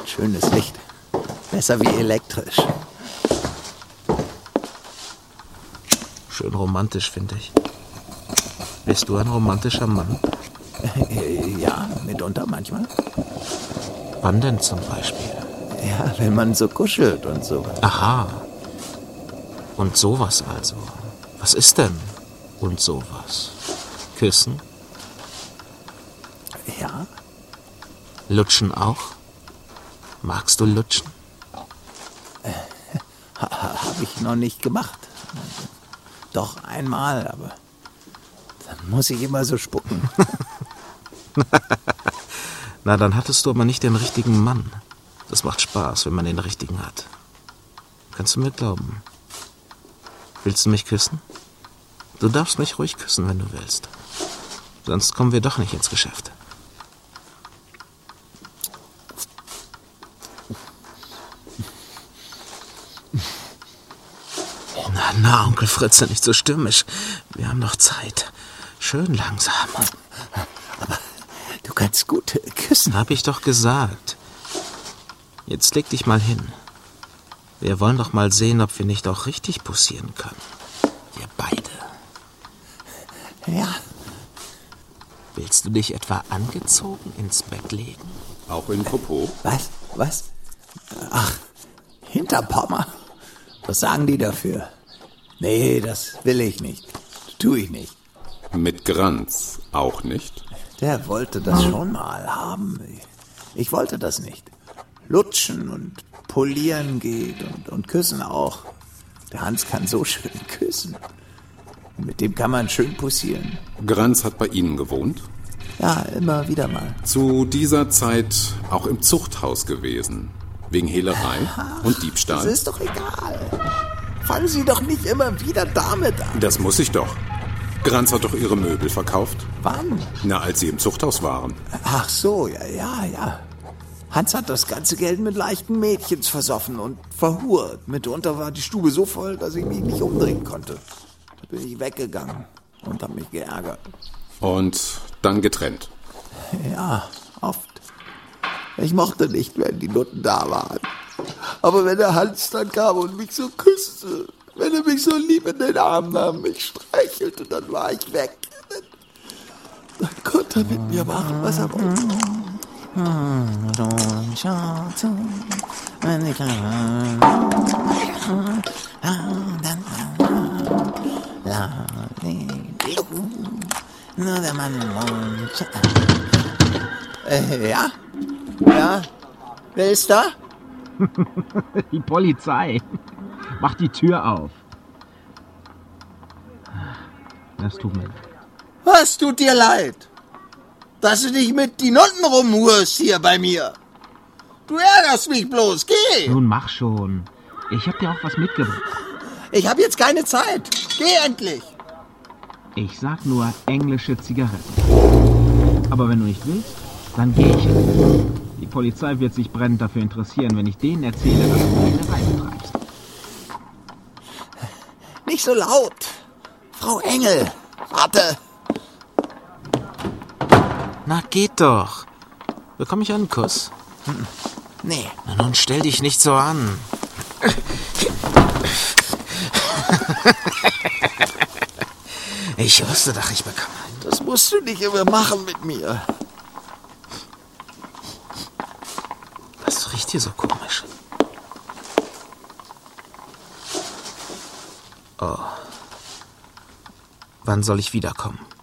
Schönes Licht. Besser wie elektrisch. Schön romantisch, finde ich. Bist du ein romantischer Mann? Ja, mitunter manchmal. Wann denn zum Beispiel? Ja, wenn man so kuschelt und so. Aha. Und sowas also. Was ist denn und sowas? Küssen? Ja? Lutschen auch? Magst du lutschen? Habe ich noch nicht gemacht. Doch einmal, aber dann muss ich immer so spucken. Na, dann hattest du aber nicht den richtigen Mann. Das macht Spaß, wenn man den richtigen hat. Kannst du mir glauben? Willst du mich küssen? Du darfst mich ruhig küssen, wenn du willst. Sonst kommen wir doch nicht ins Geschäft. Na, Onkel Fritze, nicht so stürmisch. Wir haben noch Zeit. Schön langsam. Aber du kannst gut küssen. Hab ich doch gesagt. Jetzt leg dich mal hin. Wir wollen doch mal sehen, ob wir nicht auch richtig poussieren können. Wir beide. Ja. Willst du dich etwa angezogen ins Bett legen? Auch in Popo? Was? Ach, Hinterpommer. Was sagen die dafür? Nee, das will ich nicht. Tue ich nicht. Mit Granz auch nicht? Der wollte das schon mal haben. Ich wollte das nicht. Lutschen und polieren geht und küssen auch. Der Hans kann so schön küssen. Mit dem kann man schön poussieren. Granz hat bei Ihnen gewohnt? Ja, immer wieder mal. Zu dieser Zeit auch im Zuchthaus gewesen. Wegen Hehlerei und Diebstahl. Das ist doch egal. Fangen Sie doch nicht immer wieder damit an. Das muss ich doch. Granz hat doch Ihre Möbel verkauft. Wann? Na, als Sie im Zuchthaus waren. Ach so, ja. Hans hat das ganze Geld mit leichten Mädchens versoffen und verhurt. Mitunter war die Stube so voll, dass ich mich nicht umdrehen konnte. Da bin ich weggegangen und hab mich geärgert. Und dann getrennt. Ja, oft. Ich mochte nicht, wenn die Nutten da waren. Aber wenn der Hans dann kam und mich so küsste, wenn er mich so lieb in den Arm nahm, mich streichelte, dann war ich weg. Dann konnte er mit mir machen, was er wollte. Ja? Ja? Wer ist da? Die Polizei. Mach die Tür auf. Das tut mir leid. Was tut dir leid? Dass du dich mit die Nutten rumhurst hier bei mir. Du ärgerst mich bloß, geh! Nun mach schon. Ich hab dir auch was mitgebracht. Ich hab jetzt keine Zeit. Geh endlich! Ich sag nur englische Zigaretten. Aber wenn du nicht willst, dann geh ich. Die Polizei wird sich brennend dafür interessieren, wenn ich denen erzähle, dass du Hehlerei betreibst. Nicht so laut. Frau Engel, warte. Na, geht doch. Bekomme ich einen Kuss? Nee. Na nun, stell dich nicht so an. Ich wusste doch, ich bekomme einen. Das musst du nicht immer machen mit mir. Was riecht hier so komisch? Oh. Wann soll ich wiederkommen?